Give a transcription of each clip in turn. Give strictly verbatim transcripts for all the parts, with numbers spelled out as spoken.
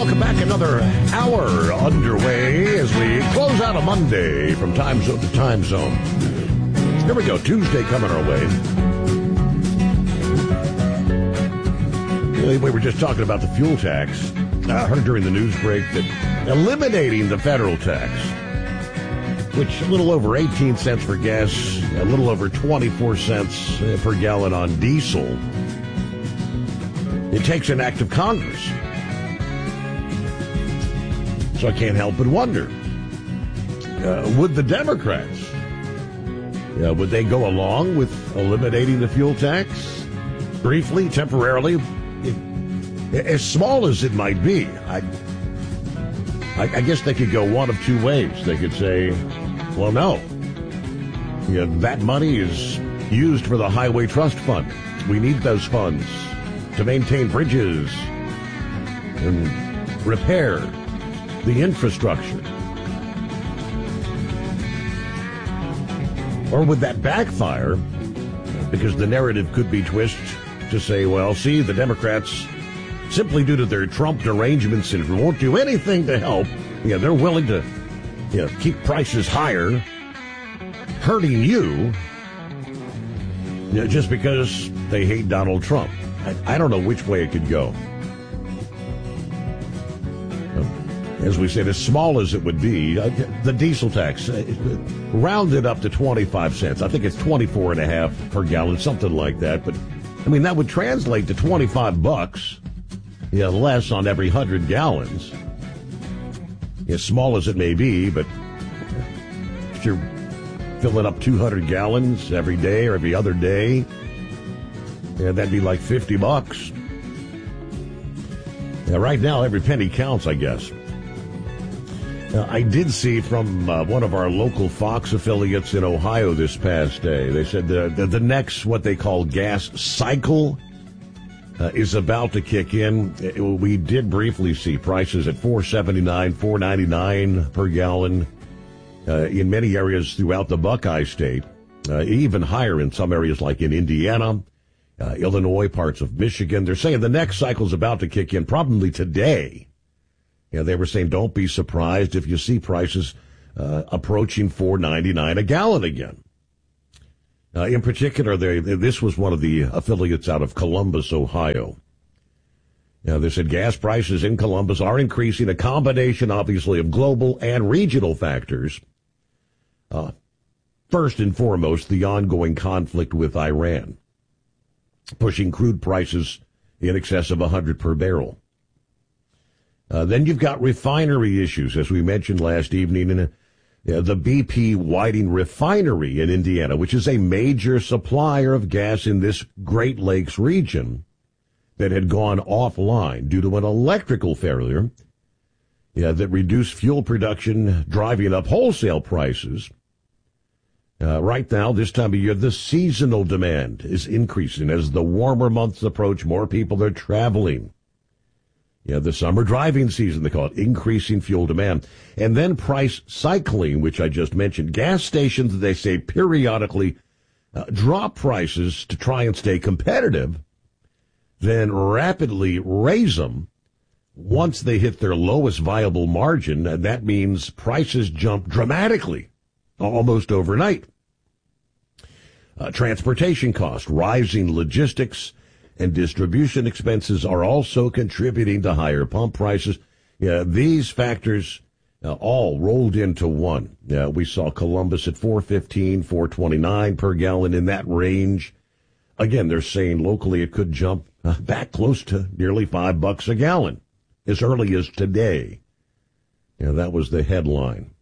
welcome back. Another hour underway as we close out a Monday from time zone to time zone. Here we go. Tuesday coming our way. We were just talking about the fuel tax. I heard during the news break that eliminating the federal tax, which a little over eighteen cents for gas, a little over twenty-four cents per gallon on diesel, it takes an act of Congress. So I can't help but wonder, uh, would the Democrats, uh, would they go along with eliminating the fuel tax? Briefly, temporarily, it, as small as it might be, I, I, I guess they could go one of two ways. They could say, well, no, you know, that money is used for the Highway Trust Fund. We need those funds to maintain bridges and repair the infrastructure. Or would that backfire? Because the narrative could be twisted to say, well, see, the Democrats, simply due to their Trump derangements and won't do anything to help, yeah, they're willing to you know, keep prices higher, hurting you, you know, just because they hate Donald Trump. I, I don't know which way it could go. As we said, as small as it would be, uh, the diesel tax, uh, rounded up to twenty-five cents. I think it's twenty-four and a half per gallon, something like that. But, I mean, that would translate to twenty-five bucks, yeah, less on every one hundred gallons. As small as it may be, but if you're filling up two hundred gallons every day or every other day, yeah, that'd be like fifty bucks. Yeah, right now, every penny counts, I guess. Uh, I did see from uh, one of our local Fox affiliates in Ohio this past day, they said the, the, the next, what they call gas cycle, uh, is about to kick in. It, we did briefly see prices at four seventy-nine, four ninety-nine per gallon uh, in many areas throughout the Buckeye State, uh, even higher in some areas like in Indiana, uh, Illinois, parts of Michigan. They're saying the next cycle is about to kick in probably today. Yeah, they were saying don't be surprised if you see prices uh, approaching four ninety-nine a gallon again. Uh, in particular, they, this was one of the affiliates out of Columbus, Ohio. Now, they said gas prices in Columbus are increasing, a combination, obviously, of global and regional factors. Uh, first and foremost, the ongoing conflict with Iran, pushing crude prices in excess of one hundred per barrel. Uh, then you've got refinery issues, as we mentioned last evening, in uh, the B P Whiting refinery in Indiana, which is a major supplier of gas in this Great Lakes region, that had gone offline due to an electrical failure yeah, that reduced fuel production, driving up wholesale prices. Uh, right now, this time of year, the seasonal demand is increasing. As the warmer months approach, more people are traveling. Yeah, the summer driving season, they call it, increasing fuel demand. And then price cycling, which I just mentioned. Gas stations, they say, periodically uh, drop prices to try and stay competitive, then rapidly raise them once they hit their lowest viable margin. And that means prices jump dramatically, almost overnight. Uh, transportation costs, rising logistics and distribution expenses are also contributing to higher pump prices. Yeah, these factors uh, all rolled into one. Yeah, we saw Columbus at four fifteen, four twenty-nine per gallon, in that range. Again, they're saying locally it could jump uh, back close to nearly five bucks a gallon as early as today. Yeah, that was the headline.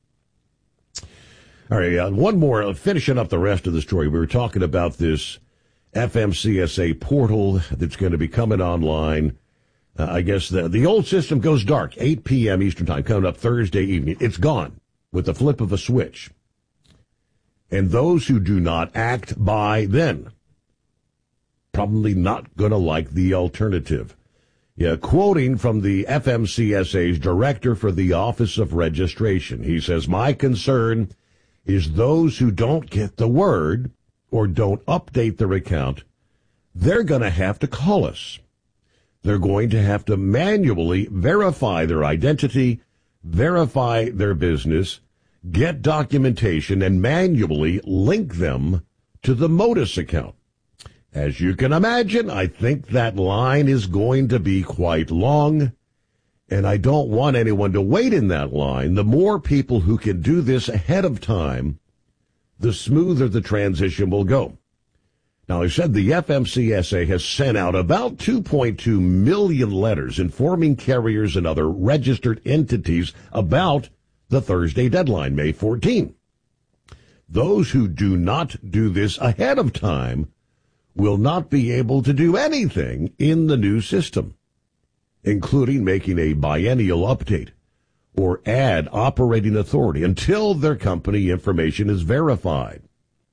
All right, uh, one more, uh, finishing up the rest of the story. We were talking about this F M C S A portal that's going to be coming online. Uh, I guess the, the old system goes dark, eight p.m. Eastern Time, coming up Thursday evening. It's gone with the flip of a switch. And those who do not act by then, probably not going to like the alternative. Yeah, quoting from the F M C S A's director for the Office of Registration, he says, "My concern is those who don't get the word or don't update their account, they're going to have to call us. they're going to have to manually verify their identity, verify their business, get documentation, and manually link them to the Modus account. As you can imagine, I think that line is going to be quite long, and I don't want anyone to wait in that line. The more people who can do this ahead of time, the smoother the transition will go. Now, I said the F M C S A has sent out about two point two million letters informing carriers and other registered entities about the Thursday deadline, May fourteenth. Those who do not do this ahead of time will not be able to do anything in the new system, including making a biennial update or add operating authority until their company information is verified.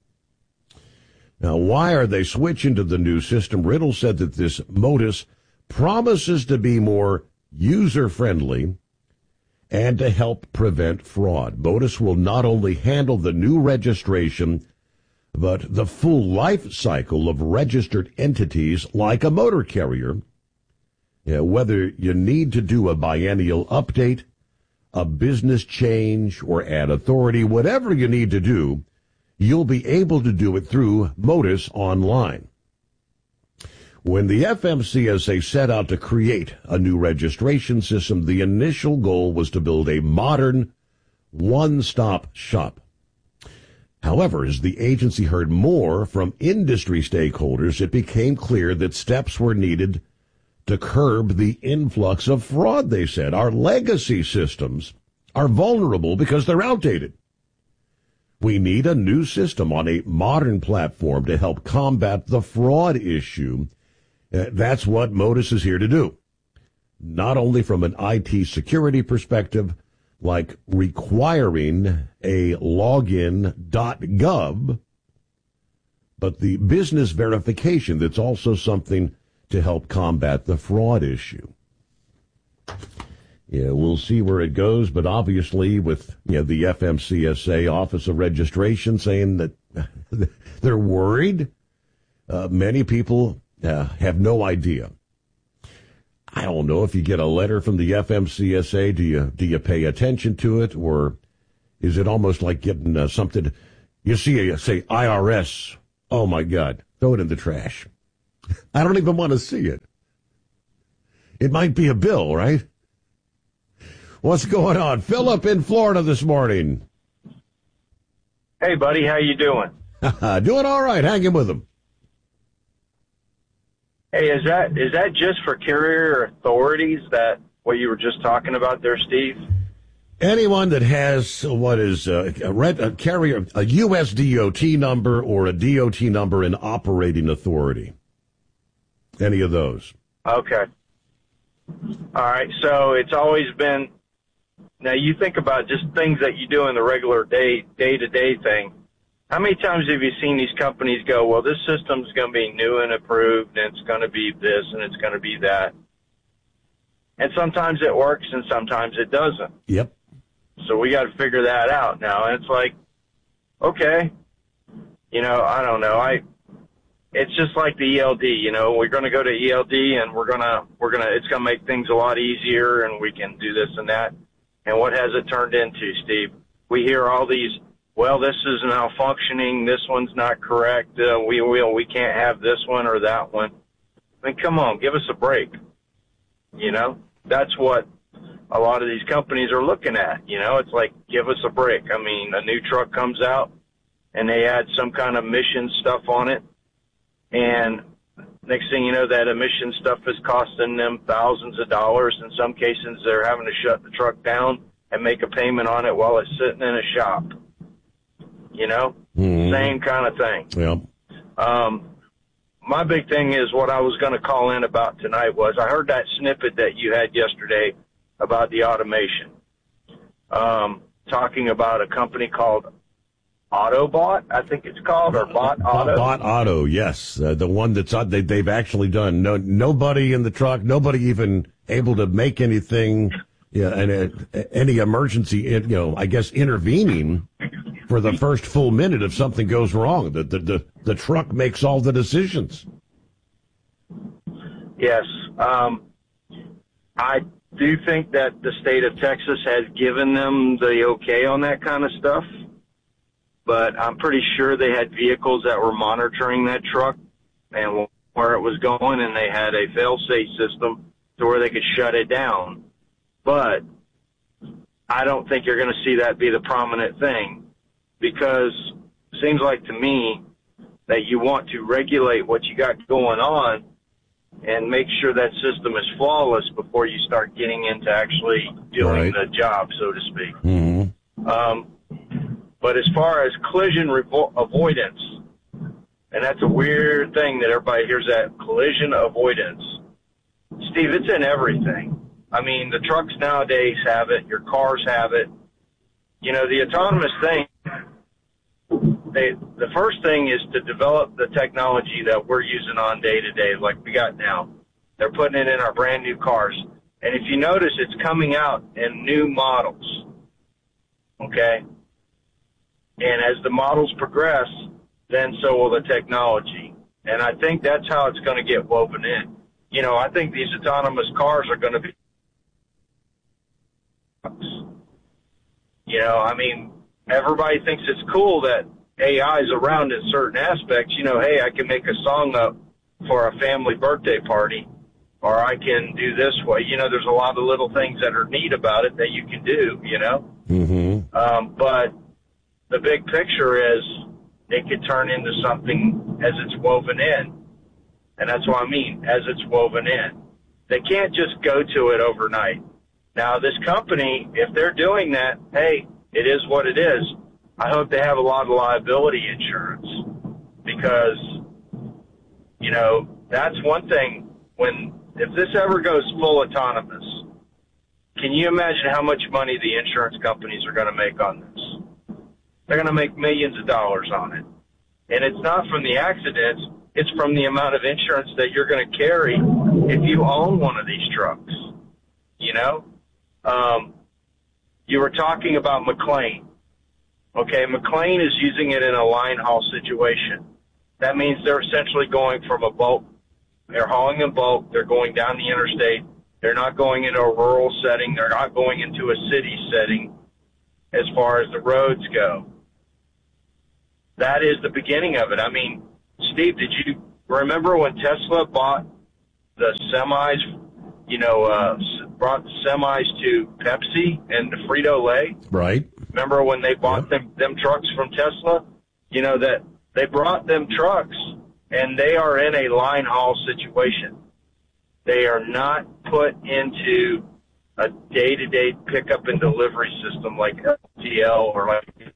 Now, why are they switching to the new system? Riddle said that this Modus promises to be more user-friendly and to help prevent fraud. Modus will not only handle the new registration, but the full life cycle of registered entities like a motor carrier. You know, whether you need to do a biennial update, a business change, or add authority, whatever you need to do, you'll be able to do it through Modus Online. When the F M C S A set out to create a new registration system, the initial goal was to build a modern, one-stop shop. However, as the agency heard more from industry stakeholders, it became clear that steps were needed to curb the influx of fraud, they said. Our legacy systems are vulnerable because they're outdated. We need a new system on a modern platform to help combat the fraud issue. Uh, that's what Modus is here to do. Not only from an I T security perspective, like requiring a login dot gov, but the business verification that's also something to help combat the fraud issue. Yeah, we'll see where it goes, but obviously with you know, the F M C S A Office of Registration saying that they're worried, uh, many people uh, have no idea. I don't know if you get a letter from the F M C S A, do you do you pay attention to it, or is it almost like getting uh, something? You see, a, say I R S. Oh my God, throw it in the trash. I don't even want to see it. It might be a bill, right? What's going on, Philip in Florida this morning? Hey, buddy, how you doing? Doing all right, hanging with them. Hey, is that is that just for carrier authorities, that what you were just talking about there, Steve? Anyone that has what is uh, a, red, a carrier, a U S D O T number or a D O T number in operating authority. Any of those. Okay. All right, so it's always been, now you think about just things that you do in the regular day, day-to-day thing. How many times have you seen these companies go, well, this system's going to be new and approved, and it's going to be this, and it's going to be that? And sometimes it works, and sometimes it doesn't. Yep. So we got to figure that out now. And it's like, okay, you know, I don't know. I, it's just like the E L D, you know, we're going to go to E L D, and we're going to, we're going to, it's going to make things a lot easier, and we can do this and that. And what has it turned into, Steve? We hear all these, well, this is malfunctioning, this one's not correct, uh, we will, we can't have this one or that one. I mean, come on, give us a break. You know, that's what a lot of these companies are looking at. You know, it's like, give us a break. I mean, a new truck comes out and they add some kind of emission stuff on it, and next thing you know, that emission stuff is costing them thousands of dollars. In some cases, they're having to shut the truck down and make a payment on it while it's sitting in a shop. You know, mm-hmm. Same kind of thing. Yeah. Um, my big thing is what I was going to call in about tonight was I heard that snippet that you had yesterday about the automation, um, talking about a company called Autobot, I think it's called, or Bot Auto. Bot Auto, yes, uh, the one that's uh, they, they've actually done. No, nobody in the truck, nobody even able to make anything, yeah, and uh, any emergency, you know, I guess intervening for the first full minute if something goes wrong. The the the, the truck makes all the decisions. Yes. Um, I do think that the state of Texas has given them the okay on that kind of stuff, but I'm pretty sure they had vehicles that were monitoring that truck and where it was going, and they had a fail-safe system to where they could shut it down. But I don't think you're going to see that be the prominent thing, because it seems like to me that you want to regulate what you got going on and make sure that system is flawless before you start getting into actually doing right. the job, so to speak. Mm-hmm. Um, but as far as collision revo- avoidance, and that's a weird thing that everybody hears, that collision avoidance. Steve, it's in everything. I mean, the trucks nowadays have it. Your cars have it. You know, the autonomous thing, they, the first thing is to develop the technology that we're using on day to day, like we got now. They're putting it in our brand new cars. And if you notice, it's coming out in new models. Okay? And as the models progress, then so will the technology. And I think that's how it's going to get woven in. You know, I think these autonomous cars are going to be, you know, I mean, everybody thinks it's cool that A I is around in certain aspects. You know, hey, I can make a song up for a family birthday party, or I can do this way. You know, there's a lot of little things that are neat about it that you can do, you know. Mm-hmm. Um, but the big picture is it could turn into something as it's woven in. And that's what I mean, as it's woven in. They can't just go to it overnight. Now, this company, if they're doing that, hey, it is what it is. I hope they have a lot of liability insurance, because, you know, that's one thing. When, if this ever goes full autonomous, can you imagine how much money the insurance companies are going to make on this? They're going to make millions of dollars on it. And it's not from the accidents. It's from the amount of insurance that you're going to carry if you own one of these trucks. You know? Um, you were talking about McLean. Okay, McLean is using it in a line haul situation. That means they're essentially going from a bulk. They're hauling in bulk. They're going down the interstate. They're not going into a rural setting. They're not going into a city setting as far as the roads go. That is the beginning of it. I mean, Steve, did you remember when Tesla bought the semis, you know, uh, brought the semis to Pepsi and to Frito-Lay? Right. Remember when they bought Yep. them, them trucks from Tesla? You know, that they brought them trucks, and they are in a line haul situation. They are not put into a day-to-day pickup and delivery system like L T L or like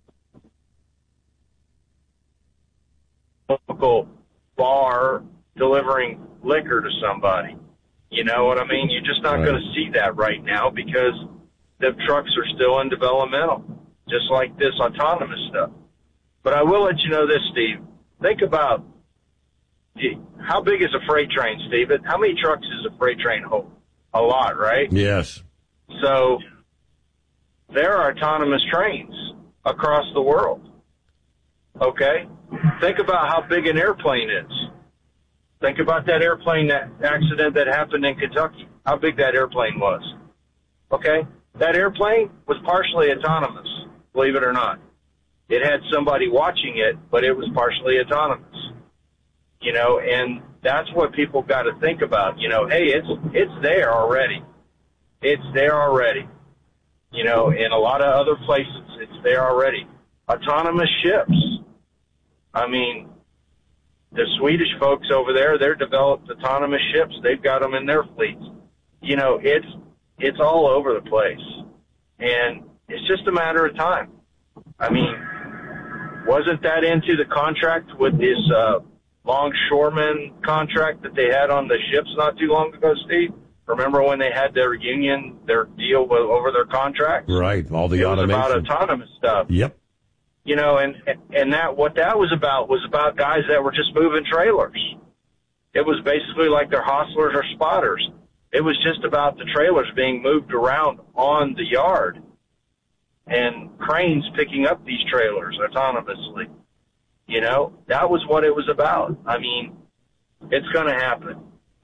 local bar delivering liquor to somebody. You know what I mean? You're just not Right. going to see that right now, because the trucks are still in developmental, just like this autonomous stuff. But I will let you know this, Steve. Think about, how big is a freight train, Steve? How many trucks does a freight train hold? A lot, right? Yes. So there are autonomous trains across the world. Okay? Think about how big an airplane is. Think about that airplane, that accident that happened in Kentucky, how big that airplane was. Okay? That airplane was partially autonomous, believe it or not. It had somebody watching it, but it was partially autonomous. You know, and that's what people got to think about. You know, hey, it's it's there already. It's there already. You know, in a lot of other places, it's there already. Autonomous ships. I mean, the Swedish folks over there, they're developed autonomous ships. They've got them in their fleets. You know, it's it's all over the place. And it's just a matter of time. I mean, wasn't that into the contract with this uh, longshoreman contract that they had on the ships not too long ago, Steve? Remember when they had their union, their deal with, over their contracts? Right, all the it automation. It was about autonomous stuff. Yep. You know, and and that what that was about was about guys that were just moving trailers. It was basically like their hostlers or spotters. It was just about the trailers being moved around on the yard and cranes picking up these trailers autonomously. You know, that was what it was about. I mean, it's going to happen.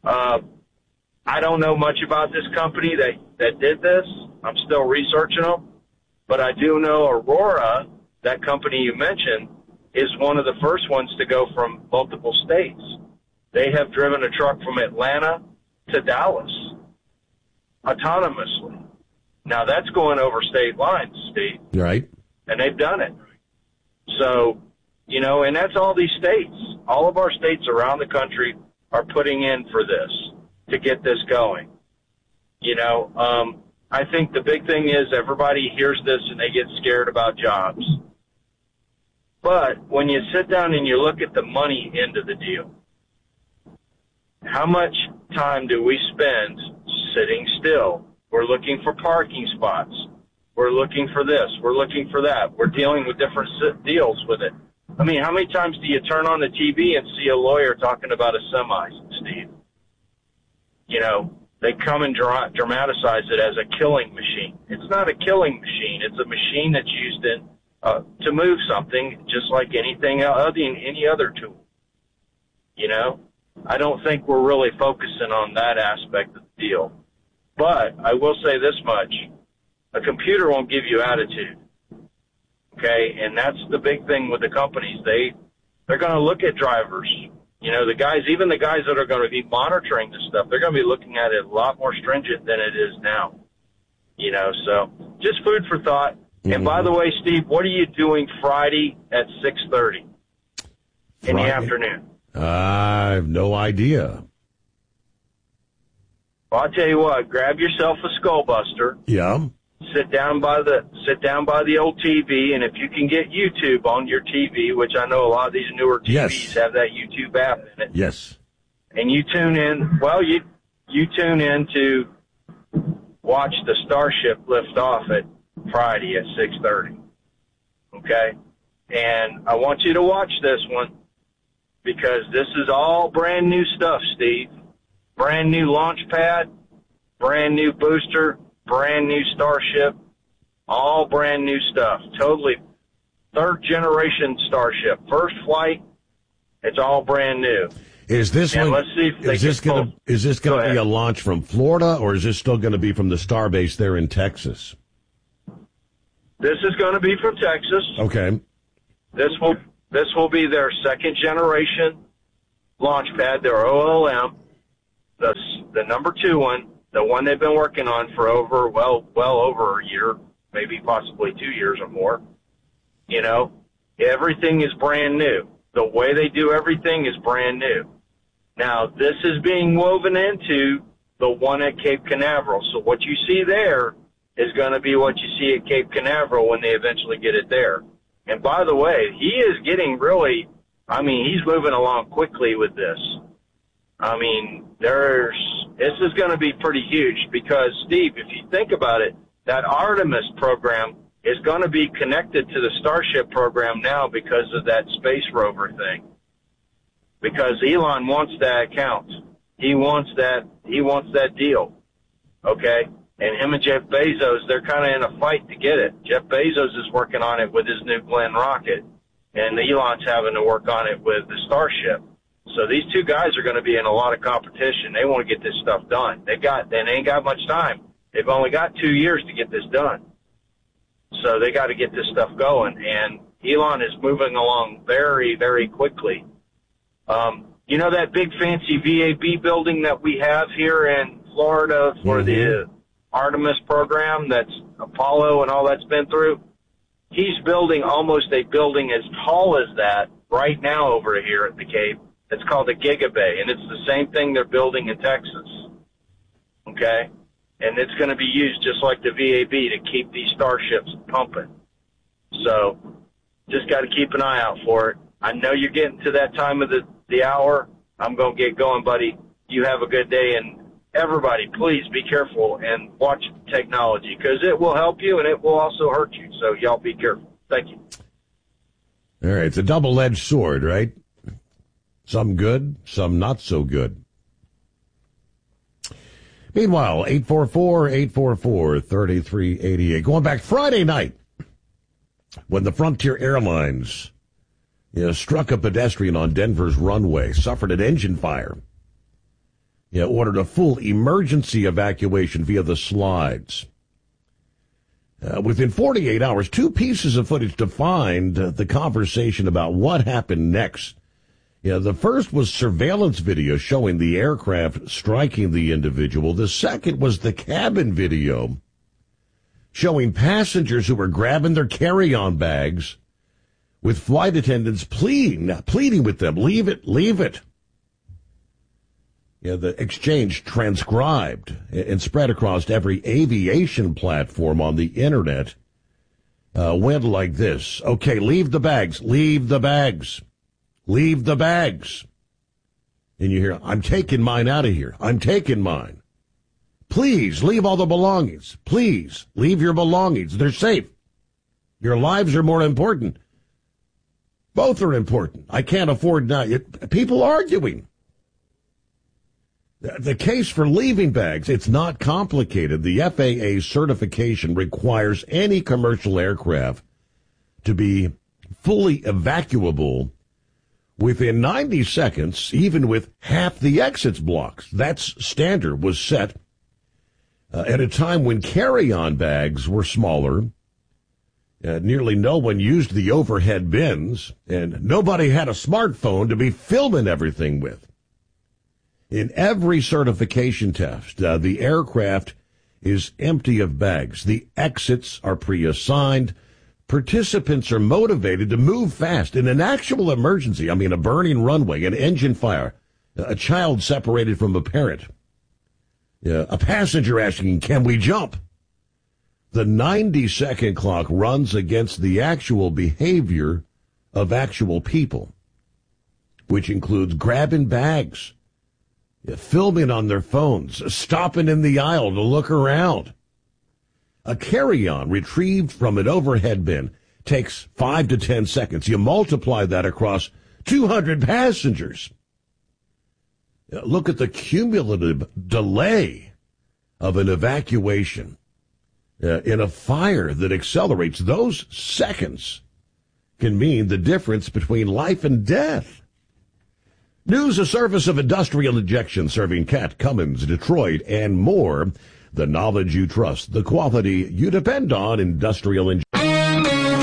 Uh, I don't know much about this company that, that did this. I'm still researching them. But I do know Aurora, that company you mentioned, is one of the first ones to go from multiple states. They have driven a truck from Atlanta to Dallas autonomously. Now, that's going over state lines, Steve. Right. And they've done it. So, you know, and that's all these states. All of our states around the country are putting in for this to get this going. You know, um, I think the big thing is everybody hears this and they get scared about jobs. But when you sit down and you look at the money end of the deal, how much time do we spend sitting still? We're looking for parking spots. We're looking for this. We're looking for that. We're dealing with different deals with it. I mean, how many times do you turn on the T V and see a lawyer talking about a semi, Steve? You know, they come and dra- dramatize it as a killing machine. It's not a killing machine. It's a machine that's used in, uh, to move something just like anything other than any other tool. You know, I don't think we're really focusing on that aspect of the deal. But I will say this much. A computer won't give you attitude. Okay? And that's the big thing with the companies. They, they're going to look at drivers. You know, the guys, even the guys that are going to be monitoring this stuff, they're going to be looking at it a lot more stringent than it is now. You know, so just food for thought. Mm-hmm. And by the way, Steve, what are you doing Friday at six thirty in the afternoon? I have no idea. Well, I'll tell you what, grab yourself a Skull Buster. Yeah. Sit down by the sit down by the old T V, and if you can get YouTube on your T V, which I know a lot of these newer T Vs yes. have that YouTube app in it. Yes. And you tune in. Well, you you tune in to watch the Starship lift off at Friday at six thirty. Okay, and I want you to watch this one because this is all brand new stuff, Steve. Brand new launch pad, brand new booster. Brand new Starship, all brand new stuff. Totally third generation Starship. First flight, it's all brand new. Is this and one, let's see if they is this going to is this going to be a launch from Florida, or is this still going to be from the Starbase there in Texas? This is going to be from Texas. Okay. This will this will be their second generation launch pad, their O L M, the the number two one. The one they've been working on for over, well, well over a year, maybe possibly two years or more. You know, everything is brand new. The way they do everything is brand new. Now, this is being woven into the one at Cape Canaveral. So what you see there is going to be what you see at Cape Canaveral when they eventually get it there. And by the way, he is getting really, I mean, he's moving along quickly with this. I mean, there's, this is going to be pretty huge because, Steve, if you think about it, that Artemis program is going to be connected to the Starship program now because of that space rover thing. Because Elon wants that account. He wants that, he wants that deal. Okay? And him and Jeff Bezos, they're kind of in a fight to get it. Jeff Bezos is working on it with his New Glenn rocket, and Elon's having to work on it with the Starship. So these two guys are going to be in a lot of competition. They want to get this stuff done. They got, they ain't got much time. They've only got two years to get this done. So they got to get this stuff going. And Elon is moving along very, very quickly. Um, you know that big fancy V A B building that we have here in Florida for mm-hmm. the Artemis program that's Apollo and all that's been through? He's building almost a building as tall as that right now over here at the Cape. It's called the Giga Bay, and it's the same thing they're building in Texas, okay? And it's going to be used just like the V A B to keep these starships pumping. So just got to keep an eye out for it. I know you're getting to that time of the, the hour. I'm going to get going, buddy. You have a good day, and everybody, please be careful and watch technology because it will help you and it will also hurt you. So y'all be careful. Thank you. All right, it's a double-edged sword, right? Some good, some not so good. Meanwhile, eight four four, eight four four, three three eight eight. Going back Friday night, when the Frontier Airlines you know, struck a pedestrian on Denver's runway, suffered an engine fire. you know, ordered a full emergency evacuation via the slides. Uh, within forty-eight hours, two pieces of footage defined uh, the conversation about what happened next. Yeah, the first was surveillance video showing the aircraft striking the individual. The second was the cabin video showing passengers who were grabbing their carry-on bags with flight attendants pleading, pleading with them, leave it, leave it. Yeah, the exchange transcribed and spread across every aviation platform on the internet uh, went like this. Okay, leave the bags, leave the bags. Leave the bags. And you hear, I'm taking mine out of here. I'm taking mine. Please leave all the belongings. Please leave your belongings. They're safe. Your lives are more important. Both are important. I can't afford not. It, people arguing. The, the case for leaving bags, it's not complicated. The F A A certification requires any commercial aircraft to be fully evacuable within ninety seconds, even with half the exits blocked. That's standard was set uh, at a time when carry-on bags were smaller. Uh, nearly no one used the overhead bins, and nobody had a smartphone to be filming everything with. In every certification test, uh, the aircraft is empty of bags. The exits are pre-assigned. Participants are motivated to move fast. In an actual emergency, I mean a burning runway, an engine fire, a child separated from a parent, uh, a passenger asking, can we jump? The ninety-second clock runs against the actual behavior of actual people, which includes grabbing bags, uh, filming on their phones, stopping in the aisle to look around. A carry-on retrieved from an overhead bin takes five to ten seconds. You multiply that across two hundred passengers. Look at the cumulative delay of an evacuation uh, in a fire that accelerates. Those seconds can mean the difference between life and death. News, a service of Industrial Injection, serving Cat, Cummins, Detroit, and more. The knowledge you trust, the quality you depend on. Industrial Injection.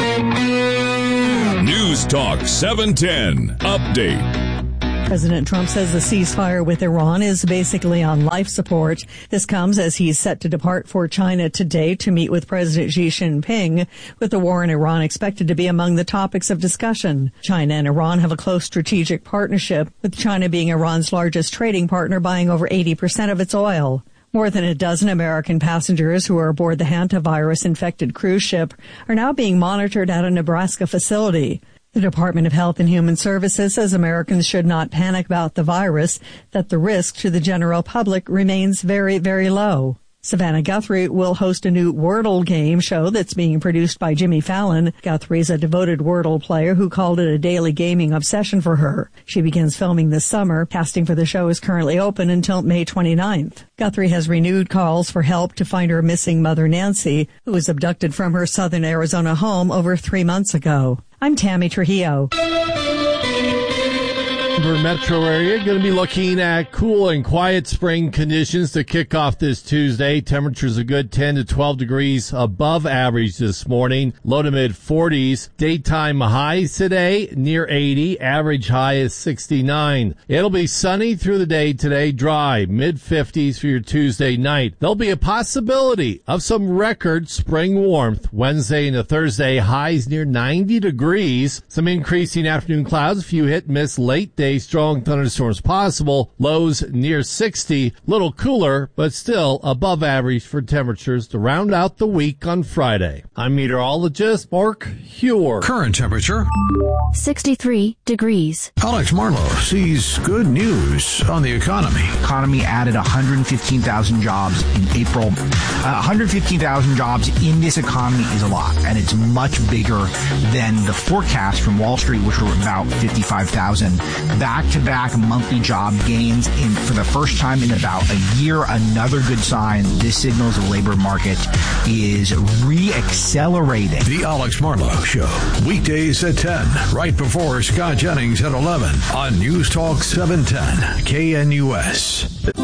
News Talk seven ten Update. President Trump says the ceasefire with Iran is basically on life support. This comes as he's set to depart for China today to meet with President Xi Jinping, with the war in Iran expected to be among the topics of discussion. China and Iran have a close strategic partnership, with China being Iran's largest trading partner, buying over eighty percent of its oil. More than a dozen American passengers who are aboard the hantavirus-infected cruise ship are now being monitored at a Nebraska facility. The Department of Health and Human Services says Americans should not panic about the virus, that the risk to the general public remains very, very low. Savannah Guthrie will host a new Wordle game show that's being produced by Jimmy Fallon. Guthrie's a devoted Wordle player who called it a daily gaming obsession for her. She begins filming this summer. Casting for the show is currently open until May twenty-ninth. Guthrie has renewed calls for help to find her missing mother, Nancy, who was abducted from her southern Arizona home over three months ago. I'm Tammy Trujillo. Metro area going to be looking at cool and quiet spring conditions to kick off this Tuesday. Temperatures a good ten to twelve degrees above average this morning. Low to mid forties. Daytime highs today near eighty. Average high is sixty-nine. It'll be sunny through the day today, dry, mid fifties for your Tuesday night. There'll be a possibility of some record spring warmth Wednesday into Thursday. Highs near ninety degrees. Some increasing afternoon clouds. A few hit and miss late day. Strong thunderstorms possible. Lows near sixty. Little cooler, but still above average for temperatures to round out the week on Friday. I'm meteorologist Mark Huer. Current temperature sixty-three degrees. Alex Marlowe sees good news on the economy. Economy added one hundred fifteen thousand jobs in April. Uh, one hundred fifteen thousand jobs in this economy is a lot, and it's much bigger than the forecast from Wall Street, which were about fifty-five thousand. Back-to-back monthly job gains in for the first time in about a year. Another good sign. This signals the labor market is re-accelerating. The Alex Marlowe Show, weekdays at ten, right before Scott Jennings at eleven on News Talk seven ten K N U S.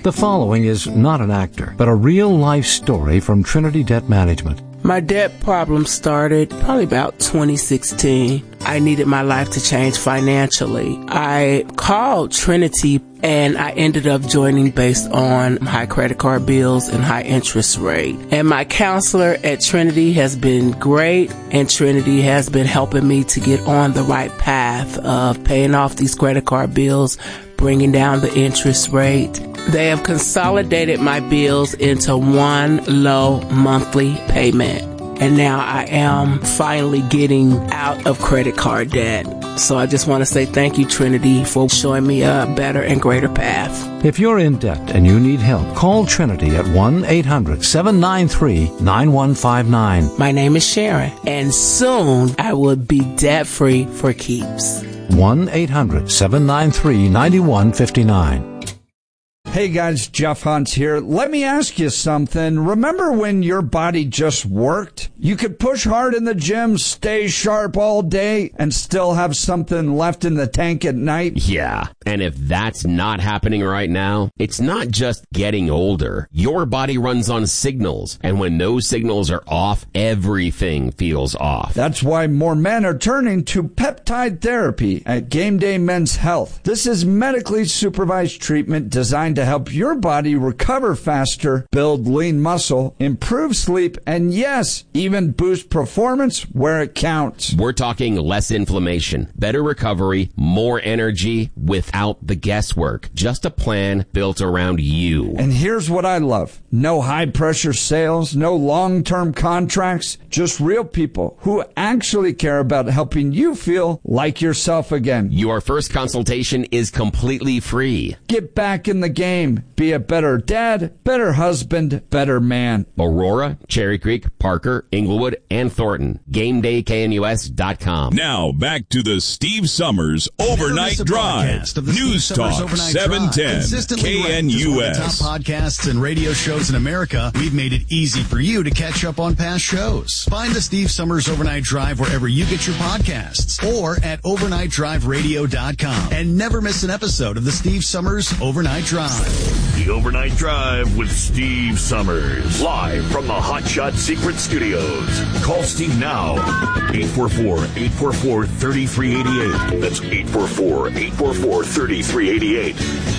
The following is not an actor, but a real-life story from Trinity Debt Management. My debt problem started probably about twenty sixteen. I needed my life to change financially. I called Trinity and I ended up joining based on high credit card bills and high interest rate. And my counselor at Trinity has been great, and Trinity has been helping me to get on the right path of paying off these credit card bills, bringing down the interest rate. They have consolidated my bills into one low monthly payment. And now I am finally getting out of credit card debt. So I just want to say thank you, Trinity, for showing me a better and greater path. If you're in debt and you need help, call Trinity at one eight hundred seven nine three nine one five nine. My name is Sharon, and soon I will be debt-free for keeps. one eight hundred seven nine three nine one five nine. Hey guys, Jeff Hunt here. Let me ask you something. Remember when your body just worked? You could push hard in the gym, stay sharp all day, and still have something left in the tank at night? Yeah, and if that's not happening right now, it's not just getting older. Your body runs on signals, and when those signals are off, everything feels off. That's why more men are turning to peptide therapy at Game Day Men's Health. This is medically supervised treatment designed to help your body recover faster, build lean muscle, improve sleep, and yes, even boost performance where it counts. We're talking less inflammation, better recovery, more energy without the guesswork. Just a plan built around you. And here's what I love. No high-pressure sales, no long-term contracts, just real people who actually care about helping you feel like yourself again. Your first consultation is completely free. Get back in the game. Be a better dad, better husband, better man. Aurora, Cherry Creek, Parker, Inglewood, and Thornton. Game Day K N U S dot com. Now back to the Steve Summers Overnight Drive. News Talk seven ten K N U S. Top podcasts and radio shows in America. We've made it easy for you to catch up on past shows. Find the Steve Summers Overnight Drive wherever you get your podcasts or at overnight drive radio dot com. And never miss an episode of the Steve Summers Overnight Drive. The Overnight Drive with Steve Summers. Live from the Hot Shot Secret Studios. Call Steve now. eight four four, eight four four, three three eight eight. That's eight four four, eight four four, three three eight eight.